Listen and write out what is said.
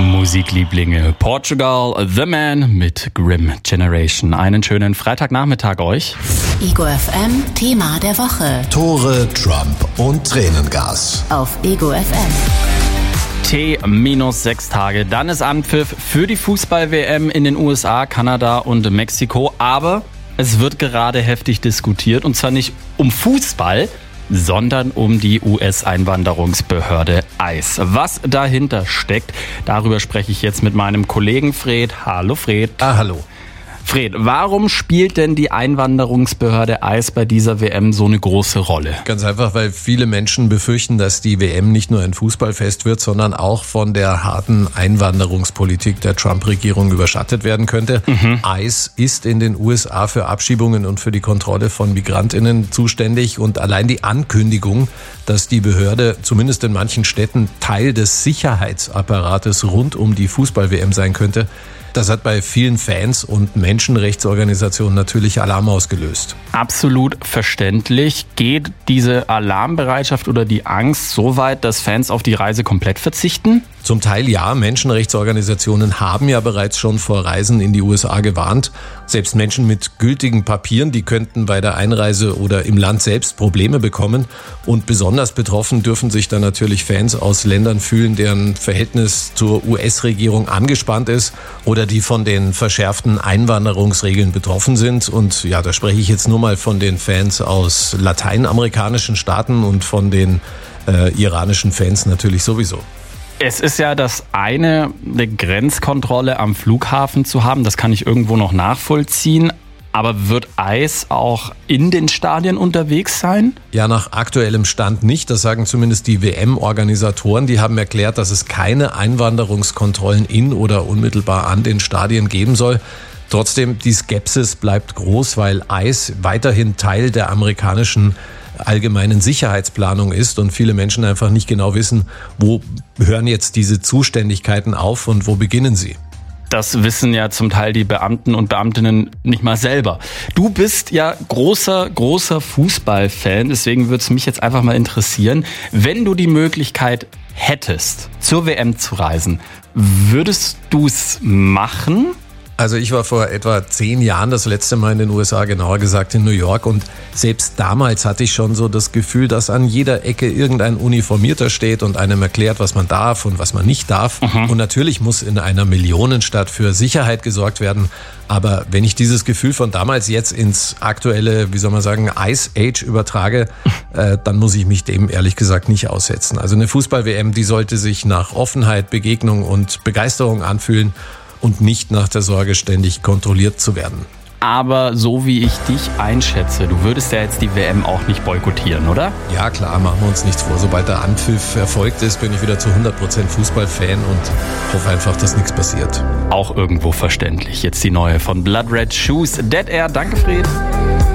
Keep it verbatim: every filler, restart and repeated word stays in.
Musiklieblinge, Portugal, The Man mit Grim Generation. Einen schönen Freitagnachmittag euch. Ego F M, Thema der Woche. Tore, Trump und Tränengas. Auf Ego F M. T minus sechs Tage, dann ist Anpfiff für die Fußball-W M in den U S A, Kanada und Mexiko. Aber es wird gerade heftig diskutiert, und zwar nicht um Fußball, sondern um die U S-Einwanderungsbehörde I C E. Was dahinter steckt, darüber spreche ich jetzt mit meinem Kollegen Fred. Hallo Fred. Ah, hallo. Fred, warum spielt denn die Einwanderungsbehörde I C E bei dieser W M so eine große Rolle? Ganz einfach, weil viele Menschen befürchten, dass die W M nicht nur ein Fußballfest wird, sondern auch von der harten Einwanderungspolitik der Trump-Regierung überschattet werden könnte. Mhm. I C E ist in den U S A für Abschiebungen und für die Kontrolle von MigrantInnen zuständig, und allein die Ankündigung, dass die Behörde zumindest in manchen Städten Teil des Sicherheitsapparates rund um die Fußball-W M sein könnte, das hat bei vielen Fans und Menschenrechtsorganisationen natürlich Alarm ausgelöst. Absolut verständlich. Geht diese Alarmbereitschaft oder die Angst so weit, dass Fans auf die Reise komplett verzichten? Zum Teil ja. Menschenrechtsorganisationen haben ja bereits schon vor Reisen in die U S A gewarnt. Selbst Menschen mit gültigen Papieren, die könnten bei der Einreise oder im Land selbst Probleme bekommen. Und besonders betroffen dürfen sich dann natürlich Fans aus Ländern fühlen, deren Verhältnis zur U S-Regierung angespannt ist oder die von den verschärften Einwanderungsregeln betroffen sind. Und ja, da spreche ich jetzt nur mal von den Fans aus lateinamerikanischen Staaten und von den äh, iranischen Fans natürlich sowieso. Es ist ja das eine, eine Grenzkontrolle am Flughafen zu haben, das kann ich irgendwo noch nachvollziehen. Aber wird I C E auch in den Stadien unterwegs sein? Ja, nach aktuellem Stand nicht. Das sagen zumindest die W M-Organisatoren. Die haben erklärt, dass es keine Einwanderungskontrollen in oder unmittelbar an den Stadien geben soll. Trotzdem, die Skepsis bleibt groß, weil I C E weiterhin Teil der amerikanischen allgemeinen Sicherheitsplanung ist und viele Menschen einfach nicht genau wissen, wo hören jetzt diese Zuständigkeiten auf und wo beginnen sie. Das wissen ja zum Teil die Beamten und Beamtinnen nicht mal selber. Du bist ja großer, großer Fußballfan, deswegen würde es mich jetzt einfach mal interessieren, wenn du die Möglichkeit hättest, zur W M zu reisen, würdest du es machen? Also ich war vor etwa zehn Jahren das letzte Mal in den U S A, genauer gesagt in New York, und selbst damals hatte ich schon so das Gefühl, dass an jeder Ecke irgendein Uniformierter steht und einem erklärt, was man darf und was man nicht darf. Mhm. Und natürlich muss in einer Millionenstadt für Sicherheit gesorgt werden. Aber wenn ich dieses Gefühl von damals jetzt ins aktuelle, wie soll man sagen, Ice Age übertrage, äh, dann muss ich mich dem ehrlich gesagt nicht aussetzen. Also eine Fußball-W M, die sollte sich nach Offenheit, Begegnung und Begeisterung anfühlen und nicht nach der Sorge, ständig kontrolliert zu werden. Aber so wie ich dich einschätze, du würdest ja jetzt die W M auch nicht boykottieren, oder? Ja klar, machen wir uns nichts vor. Sobald der Anpfiff erfolgt ist, bin ich wieder zu hundert Prozent Fußballfan und hoffe einfach, dass nichts passiert. Auch irgendwo verständlich. Jetzt die neue von Blood Red Shoes, Dead Air. Danke, Fred.